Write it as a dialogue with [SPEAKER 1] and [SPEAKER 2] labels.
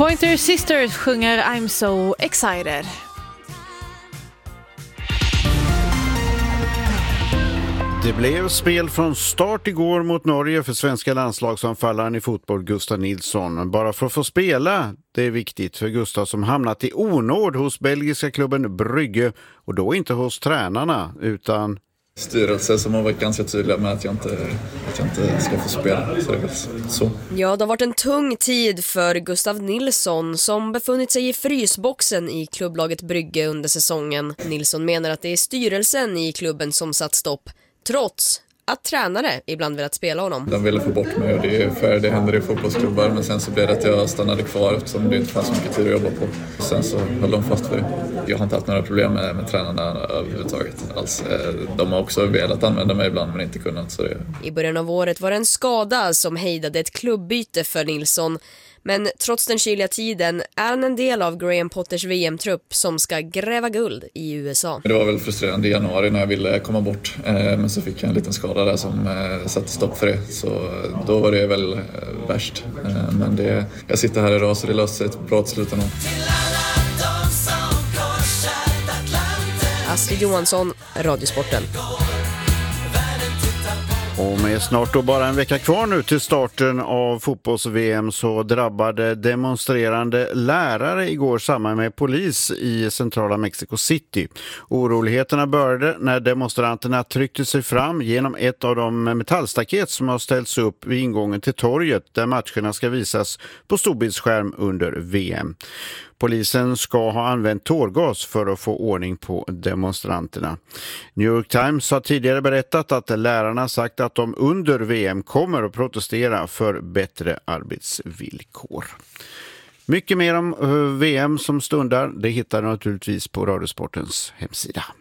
[SPEAKER 1] Pointer Sisters sjunger I'm so excited.
[SPEAKER 2] Det blev spel från start igår mot Norge för svenska landslagsanfallaren i fotboll Gustav Nilsson. Bara för att få spela, det är viktigt för Gustav som hamnat i onåd hos belgiska klubben Brygge och då inte hos tränarna utan
[SPEAKER 3] styrelse som har varit ganska tydliga med att jag inte ska få spela. Så det är väl så.
[SPEAKER 4] Ja, det har varit en tung tid för Gustav Nilsson som befunnit sig i frysboxen i klubblaget Brygge under säsongen. Nilsson menar att det är styrelsen i klubben som satt stopp, trots att tränare ibland velat spela honom.
[SPEAKER 3] De ville få bort mig och det är för det händer i fotbollsklubbar, men sen så blev det att jag stannade kvar eftersom det inte fanns så mycket tid att jobba på. Sen så höll de fast för det. Jag har inte haft några problem med tränarna överhuvudtaget alls. De har också velat använda mig ibland men inte kunnat. Så det...
[SPEAKER 4] I början av året var det en skada som hejdade ett klubbyte för Nilsson. Men trots den kyliga tiden är han en del av Graham Potters VM-trupp som ska gräva guld i USA.
[SPEAKER 3] Det var väl frustrerande i januari när jag ville komma bort. Men så fick jag en liten skada där som satte stopp för det. Så då var det väl värst. Men jag sitter här idag så det löser ett bra till slut ändå.
[SPEAKER 4] Astrid Johansson, Radiosporten.
[SPEAKER 2] Och med snart då bara en vecka kvar nu till starten av fotbolls-VM så drabbade demonstrerande lärare igår samman med polis i centrala Mexico City. Oroligheterna började när demonstranterna tryckte sig fram genom ett av de metallstaket som har ställts upp vid ingången till torget där matcherna ska visas på storbildsskärm under VM. Polisen ska ha använt tårgas för att få ordning på demonstranterna. New York Times har tidigare berättat att lärarna sagt att de under VM kommer att protestera för bättre arbetsvillkor. Mycket mer om VM som stundar, det hittar du naturligtvis på Radiosportens hemsida.